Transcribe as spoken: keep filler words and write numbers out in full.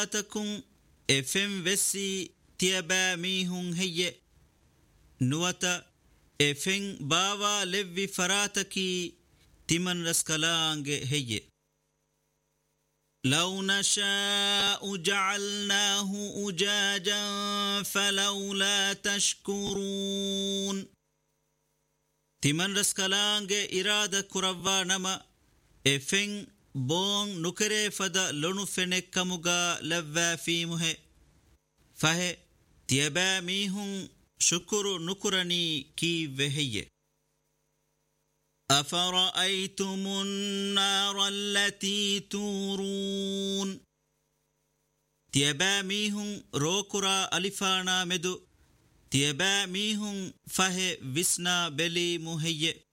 تكون افم وسي تيبا ميهن هي نوتا افن باوا لوي فراتكي تمن رسكلانگ هي لو نشاء جعلناه أجاجا فلولا تشكرون تمن رسكلانگ إرادة كروا نما افن بون نكري فدا لنو فنك كمغا لوا فيمه فه تيبا ميهن شكر نكرني كي وهي أفرأيتم النار التي تورون تيبا ميهن روكرا ألفانا مدو تيبا ميهن فه وسنا بلي مهي